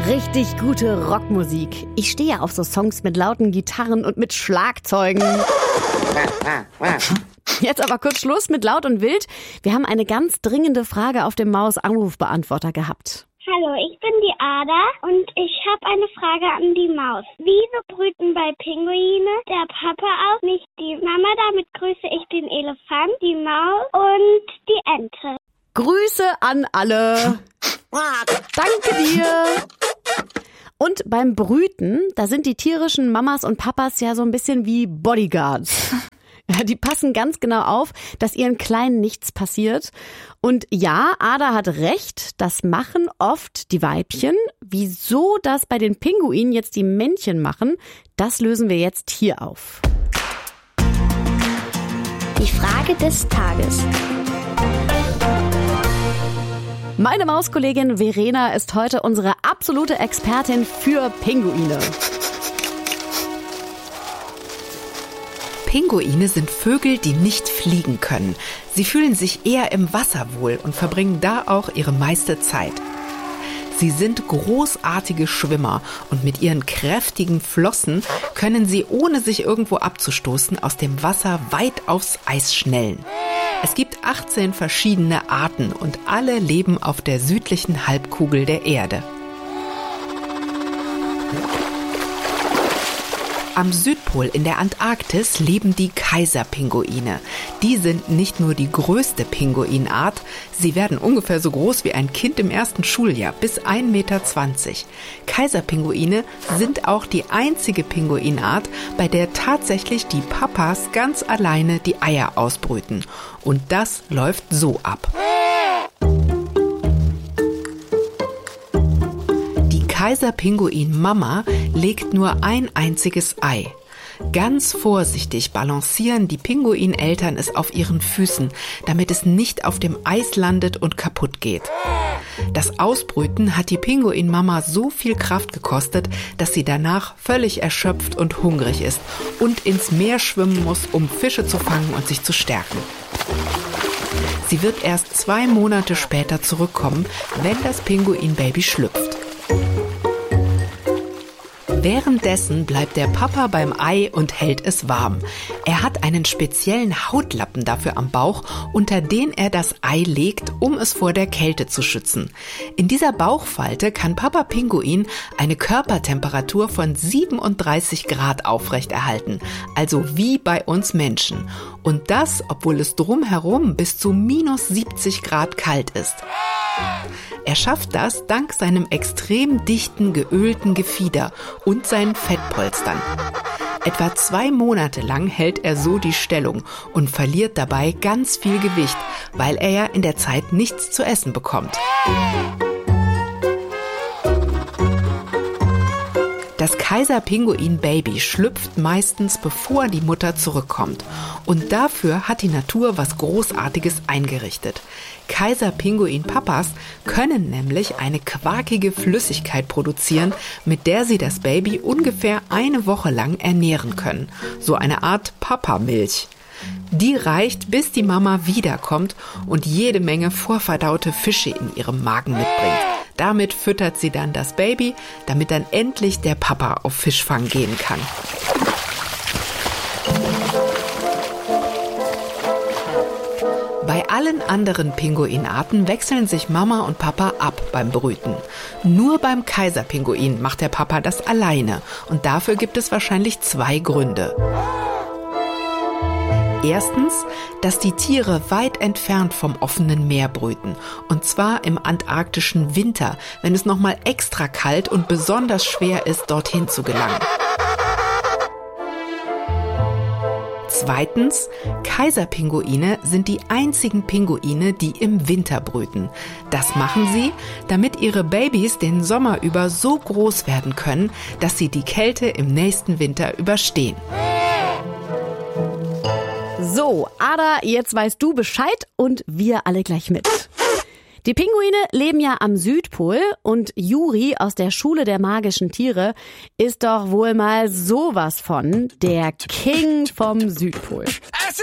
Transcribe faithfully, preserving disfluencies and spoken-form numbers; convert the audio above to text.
Richtig gute Rockmusik. Ich stehe auf so Songs mit lauten Gitarren und mit Schlagzeugen. Jetzt aber kurz Schluss mit laut und wild. Wir haben eine ganz dringende Frage auf dem Maus-Anrufbeantworter gehabt. Hallo, ich bin die Ada und ich habe eine Frage an die Maus. Wieso brüten bei Pinguine der Papa auf, nicht die Mama? Damit grüße ich den Elefant, die Maus und die Ente. Grüße an alle. Danke dir. Und beim Brüten, da sind die tierischen Mamas und Papas ja so ein bisschen wie Bodyguards. Ja, die passen ganz genau auf, dass ihren Kleinen nichts passiert. Und ja, Ada hat recht, das machen oft die Weibchen. Wieso das bei den Pinguinen jetzt die Männchen machen, das lösen wir jetzt hier auf. Die Frage des Tages. Meine Mauskollegin Verena ist heute unsere absolute Expertin für Pinguine. Pinguine sind Vögel, die nicht fliegen können. Sie fühlen sich eher im Wasser wohl und verbringen da auch ihre meiste Zeit. Sie sind großartige Schwimmer und mit ihren kräftigen Flossen können sie, ohne sich irgendwo abzustoßen, aus dem Wasser weit aufs Eis schnellen. Es gibt achtzehn verschiedene Arten und alle leben auf der südlichen Halbkugel der Erde. Am Südpol in der Antarktis leben die Kaiserpinguine. Die sind nicht nur die größte Pinguinart, sie werden ungefähr so groß wie ein Kind im ersten Schuljahr, bis ein Meter zwanzig. Kaiserpinguine sind auch die einzige Pinguinart, bei der tatsächlich die Papas ganz alleine die Eier ausbrüten. Und das läuft so ab. Kaiserpinguin-Mama legt nur ein einziges Ei. Ganz vorsichtig balancieren die Pinguineltern es auf ihren Füßen, damit es nicht auf dem Eis landet und kaputt geht. Das Ausbrüten hat die Pinguin-Mama so viel Kraft gekostet, dass sie danach völlig erschöpft und hungrig ist und ins Meer schwimmen muss, um Fische zu fangen und sich zu stärken. Sie wird erst zwei Monate später zurückkommen, wenn das Pinguin-Baby schlüpft. Währenddessen bleibt der Papa beim Ei und hält es warm. Er hat einen speziellen Hautlappen dafür am Bauch, unter den er das Ei legt, um es vor der Kälte zu schützen. In dieser Bauchfalte kann Papa Pinguin eine Körpertemperatur von siebenunddreißig Grad aufrechterhalten, also wie bei uns Menschen. Und das, obwohl es drumherum bis zu minus siebzig Grad kalt ist. Er schafft das dank seinem extrem dichten, geölten Gefieder und seinen Fettpolstern. Etwa zwei Monate lang hält er so die Stellung und verliert dabei ganz viel Gewicht, weil er ja in der Zeit nichts zu essen bekommt. Das Kaiserpinguin-Baby schlüpft meistens, bevor die Mutter zurückkommt. Und dafür hat die Natur was Großartiges eingerichtet. Kaiserpinguin-Papas können nämlich eine quakige Flüssigkeit produzieren, mit der sie das Baby ungefähr eine Woche lang ernähren können. So eine Art Papamilch. Die reicht, bis die Mama wiederkommt und jede Menge vorverdaute Fische in ihrem Magen mitbringt. Damit füttert sie dann das Baby, damit dann endlich der Papa auf Fischfang gehen kann. Bei allen anderen Pinguinarten wechseln sich Mama und Papa ab beim Brüten. Nur beim Kaiserpinguin macht der Papa das alleine und dafür gibt es wahrscheinlich zwei Gründe. Erstens, dass die Tiere weit entfernt vom offenen Meer brüten. Und zwar im antarktischen Winter, wenn es nochmal extra kalt und besonders schwer ist, dorthin zu gelangen. Zweitens, Kaiserpinguine sind die einzigen Pinguine, die im Winter brüten. Das machen sie, damit ihre Babys den Sommer über so groß werden können, dass sie die Kälte im nächsten Winter überstehen. So, Ada, jetzt weißt du Bescheid und wir alle gleich mit. Die Pinguine leben ja am Südpol und Juri aus der Schule der magischen Tiere ist doch wohl mal sowas von der King vom Südpol.